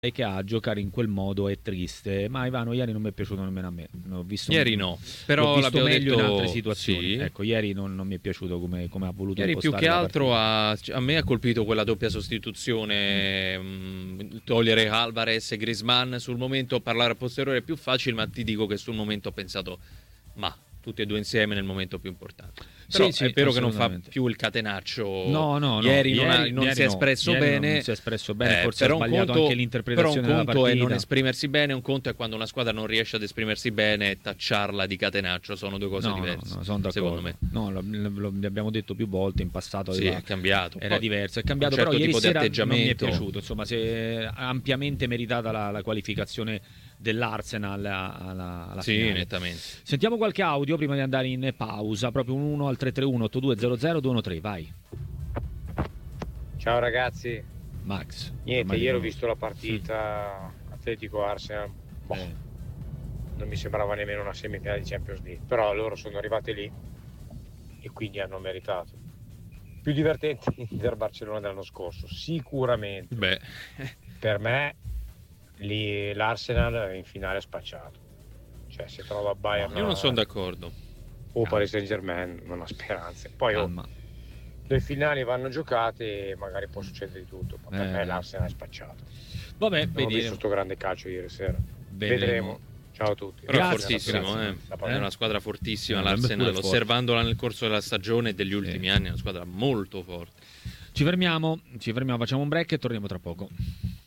che ha a giocare in quel modo è triste, ma Ivano ieri non mi è piaciuto nemmeno a me. Ho visto Ieri no, però l'ho visto meglio detto in altre situazioni. sì. Ecco, ieri non mi è piaciuto come ha voluto Ieri più impostare che la altro partita. a me ha colpito quella doppia sostituzione, togliere Alvarez e Griezmann. Sul momento parlare a posteriore è più facile, ma ti dico che sul momento ho pensato ma tutti e due insieme nel momento più importante. Però Sì, è vero che non fa assolutamente. più il catenaccio. No. Ieri Ieri non si è espresso bene. Non si è espresso bene, forse ha però sbagliato anche l'interpretazione però della un conto partita. è non esprimersi bene, un conto è quando una squadra non riesce ad esprimersi bene e tacciarla di catenaccio. Sono due cose diverse. No, sono d'accordo. Secondo me. No, lo abbiamo detto più volte in passato. Sì, è cambiato. Era Poi, diverso, è cambiato, un certo però ieri tipo di sera non mi è atteggiamento. piaciuto. Insomma, si è ampiamente meritata la qualificazione dell'Arsenal alla Sì, finale. nettamente. Sentiamo qualche audio prima di andare in pausa, proprio un 1 al 331 8200 213, vai. Ciao ragazzi, Max. niente, ieri ho visto la partita Atletico Arsenal, non mi sembrava nemmeno una semifinale di Champions League, però loro sono arrivati lì e quindi hanno meritato. Più divertenti del Barcellona dell'anno scorso, sicuramente. Beh, Per me lì l'Arsenal in finale è spacciato, cioè se trova Bayern io non sono d'accordo. o Paris Saint-Germain non ha speranze. Poi Calma. le finali vanno giocate e magari può succedere di tutto, ma per me l'Arsenal è spacciato. Vabbè, Non ho visto sto grande calcio ieri sera. Vedremo. Ciao a tutti. Però Grazie, è fortissimo, grazie. è una squadra fortissima Pure l'Arsenal, forte. osservandola nel corso della stagione e degli ultimi anni, è una squadra molto forte. Ci fermiamo, facciamo un break e torniamo tra poco.